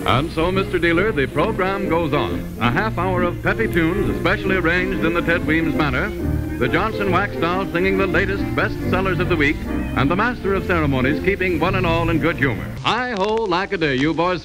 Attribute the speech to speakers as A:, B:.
A: And so, Mr. Dealer, the program goes on. A half hour of peppy tunes, especially arranged in the Ted Weems manner, the Johnson Wax Doll singing the latest bestsellers of the week, and the master of ceremonies keeping one and all in good humor. Hi-ho, lack-a-day, you boys.